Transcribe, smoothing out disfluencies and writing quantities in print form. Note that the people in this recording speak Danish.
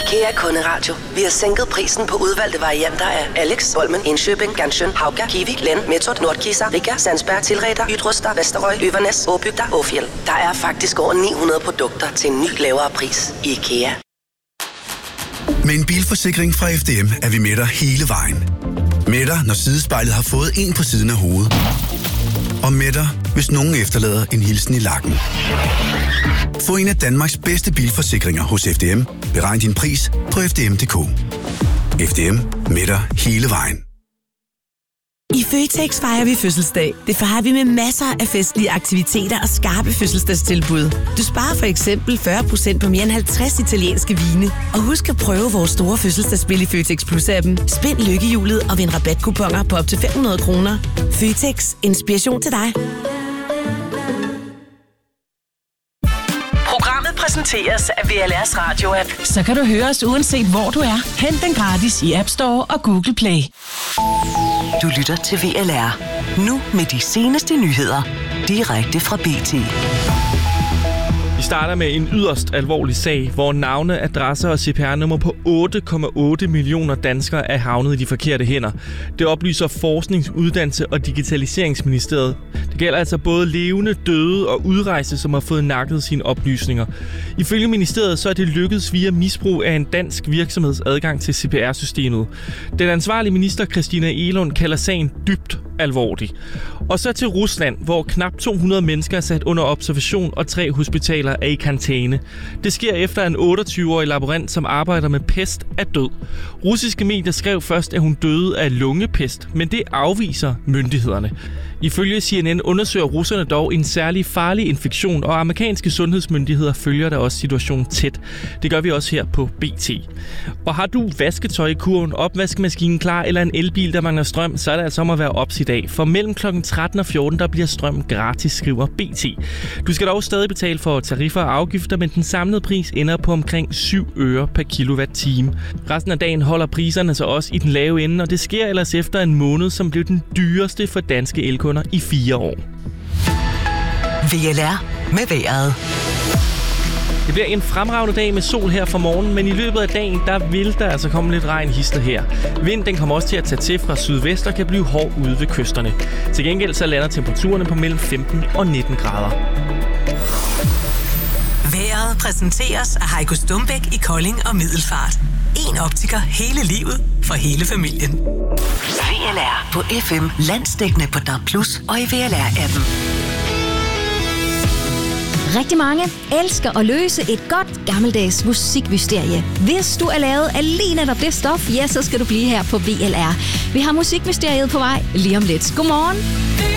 IKEA Kunderadio. Vi har sænket prisen på udvalgte varianter af Alex, Holmen, Indkøbing, Ganshøn, Hauga, Kiwi, Len, Metod, Nordkisa, Riga, Sandsberg, Tilreder, Ydruster, Vesterøj, Øvernes, Åbygda, Åfjell. Der er faktisk over 900 produkter til en ny lavere pris i IKEA. Med en bilforsikring fra FDM er vi med dig hele vejen. Med dig, når sidespejlet har fået en på siden af hovedet. Og med dig, hvis nogen efterlader en hilsen i lakken. Få en af Danmarks bedste bilforsikringer hos FDM. Beregn din pris på FDM.dk. FDM med dig hele vejen. I Føtex fejrer vi fødselsdag. Det fejrer vi med masser af festlige aktiviteter og skarpe fødselsdagstilbud. Du sparer for eksempel 40% på mere end 50 italienske vine. Og husk at prøve vores store fødselsdagsspil i Føtex Plus-appen. Spind lykkehjulet og vind rabatkuponer på op til 500 kroner. Føtex. Inspiration til dig. Programmet præsenteres af VLR's Radio-app. Så kan du høre os uanset hvor du er. Hent den gratis i App Store og Google Play. Du lytter til VLR. Nu med de seneste nyheder. Direkte fra BT. Vi starter med en yderst alvorlig sag, hvor navne, adresser og CPR-nummer på 8,8 millioner danskere er havnet i de forkerte hænder. Det oplyser Forsknings-, Uddannelse- og Digitaliseringsministeriet. Det gælder altså både levende, døde og udrejste, som har fået nakket sine oplysninger. Ifølge ministeriet så er det lykkedes via misbrug af en dansk virksomheds adgang til CPR-systemet. Den ansvarlige minister, Christina Egelund, kalder sagen dybt alvorlig. Og så til Rusland, hvor knap 200 mennesker er sat under observation, og 3 hospitaler er i karantæne. Det sker efter en 28-årig laborant, som arbejder med pest, er død. Russiske medier skrev først, at hun døde af lungepest, men det afviser myndighederne. Ifølge CNN undersøger russerne dog en særlig farlig infektion, og amerikanske sundhedsmyndigheder følger da også situationen tæt. Det gør vi også her på BT. Og har du vasketøj i kurven, opvaskemaskinen klar eller en elbil, der mangler strøm, så er det altså om at være ops i dag. For mellem kl. 13 og 14, der bliver strøm gratis, skriver BT. Du skal dog stadig betale for tariffer og afgifter, men den samlede pris ender på omkring 7 øre per kilowatt-time. Resten af dagen holder priserne så også i den lave ende, og det sker ellers efter en måned, som blev den dyreste for danske elkunder i 4 år. VLR med vejret. Det bliver en fremragende dag med sol her fra morgen, men i løbet af dagen, der vil der altså komme lidt regn hister her. Vinden den kommer også til at tage til fra sydvest og kan blive hård ude ved kysterne. Til gengæld så lander temperaturerne på mellem 15 og 19 grader. Vejret præsenteres af Heiko Stumbæk i Kolding og Middelfart. En optiker hele livet for hele familien. VLR på FM, landsdækkende på DAB+ og i VLR-appen. Rigtig mange elsker at løse et godt gammeldags musikmysterie. Hvis du er lavet af lige netop det stof, ja, så skal du blive her på VLR. Vi har musikmysteriet på vej lige om lidt. Godmorgen.